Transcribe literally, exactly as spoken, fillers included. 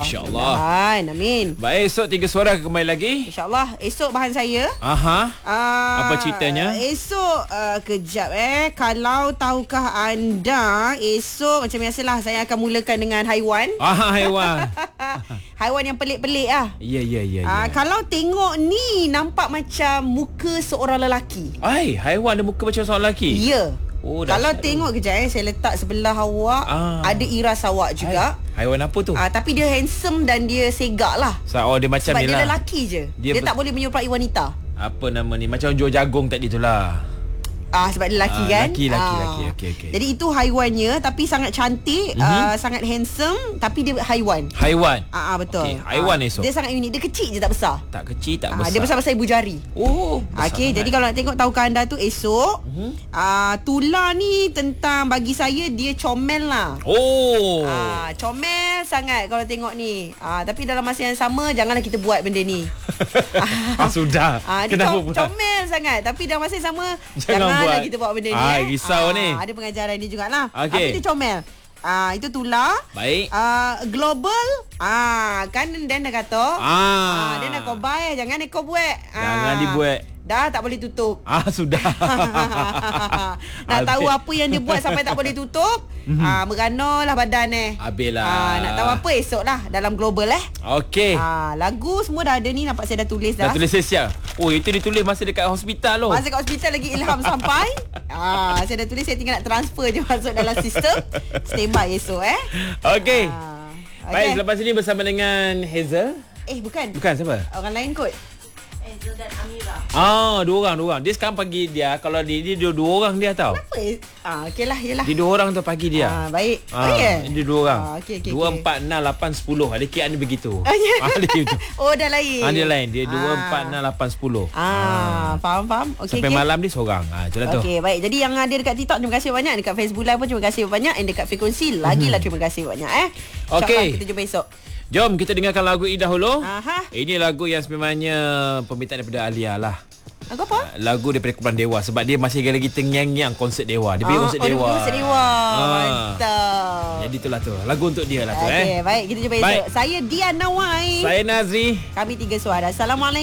InsyaAllah. Amin. Baik, esok tiga suara kembali lagi. InsyaAllah. Esok bahan saya. Aha. Uh, Apa ceritanya? Esok uh, kejap eh. Kalau tahukah anda, esok macam biasalah saya akan mulakan dengan haiwan. Aha, haiwan. Haiwan yang pelik-pelik lah. Ya, ya, ya. Uh, ya. kalau tengok ni nampak macam muka seorang lelaki. Ai, haiwan ada muka macam seorang lelaki. Ya. Oh, kalau dahsyat. tengok kejap eh, saya letak sebelah awak. Ah. Ada iras awak juga. Ai, haiwan apa tu? Ah, tapi dia handsome dan dia segak lah. So, oh, dia macam Sebab ni dia lah. lelaki je. Dia, Dia dia tak ber- boleh menyerupai wanita. Apa nama ni? Macam jual jagung tadi tu lah. Ah, sebab dia lelaki Ah, kan. lelaki, lelaki, Ah. lelaki. Okey, okey. Jadi itu haiwannya, tapi sangat cantik, Mhm. uh, sangat handsome, tapi dia haiwan. Haiwan. Ah, ah betul. Okey, haiwan Ah, esok. Dia sangat unik. Dia kecil je, tak besar. Tak kecil, tak Ah, besar. dia besar-besar ibu jari. Oh, besar Okey, sangat. jadi kalau nak tengok tahukah anda tu esok, Mhm. ah, tular ni tentang bagi saya dia comel lah. Oh. Ah, comel sangat kalau tengok ni. Ah, tapi dalam masa yang sama janganlah kita buat benda ni. ah, sudah. Ah, dia Kenapa com- pula? comel sangat. Tapi dalam masa yang sama Jangan janganlah buat. kita buat benda ni. Ah, eh. risau ni. Ada pengajaran dia jugalah. Okey. Tapi dia comel. Ah, itu tular. Baik. Ah, global. Ah, kan Dan dah kata. Ah. Ah, dia nak kau buy, jangan kau buat. Jangan Ah, dibuat. Dah tak boleh tutup. Ah, sudah. Nak tahu Habis. apa yang dia buat sampai tak boleh tutup? Ah, meranalah badan eh. Habislah. Ah, nak tahu apa esok lah dalam global eh. Okey. Ah, lagu semua dah ada ni, nampak saya dah tulis dah. Dah tulis siap. Oh, itu ditulis masa dekat hospital loh. Masa kat hospital lagi ilham sampai. Ah, saya dah tulis, saya tinggal nak transfer je masuk dalam sistem. Standby esok eh. Okey. Ah, Baik, okay. selepas ini bersama dengan Hazel. Eh bukan. Bukan siapa? Orang lain kot. Ah, dua orang, dua orang. Dia sekarang pagi dia. Kalau dia, dia dua, dua orang dia tahu. Apa? Ah, okeylah, yalah. Dia dua orang tu pagi dia. Ah, baik. Ah, oh, ya. Dia dua orang. Ah, okey, okey, Dua, okey. empat, enam, lapan, sepuluh. Ada kira ni begitu. Oh, ya. Ah, dia begitu. Oh, dah lain. Ah, dia lain. Dia dua, Ah. empat, enam, lapan, sepuluh. Ah, faham, faham. Okey, Sampai okey. malam dia seorang. Ah, itulah tu. Okey, baik. Jadi yang ada dekat TikTok, terima kasih banyak. Dekat Facebook Live pun terima kasih banyak. Yang dekat frekuensi, lagilah terima kasih banyak eh. Okey. InsyaAllah kita jumpa esok. Jom kita dengarkan lagu ini dahulu. Aha. Ini lagu yang sebenarnya permintaan daripada Alia lah. Lagu apa? Lagu daripada kumpulan Dewa. Sebab dia masih lagi terngiang-ngiang konsert Dewa. Dia pergi Ah, konsert oh, dia Dewa. pergi konsert Dewa. Ah. Mantap. Jadi itulah tu. Lagu untuk dia lah tu Okey, eh. baik. Kita jumpa Baik. esok. Saya Diana Wai. Saya Nazri. Kami tiga suara. Assalamualaikum.